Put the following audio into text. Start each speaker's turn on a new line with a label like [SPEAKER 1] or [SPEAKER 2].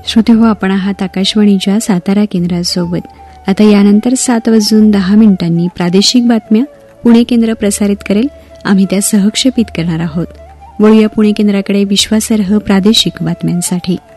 [SPEAKER 1] श्रोते हो, आपण आहात आकाशवाणीच्या सातारा केंद्रासोबत. आता यानंतर 7:10 प्रादेशिक बातम्या पुणे केंद्र प्रसारित करेल. आम्ही त्या सहक्षेपित करणार आहोत. वळूया पुणे केंद्राकडे विश्वासार्ह प्रादेशिक बातम्यांसाठी.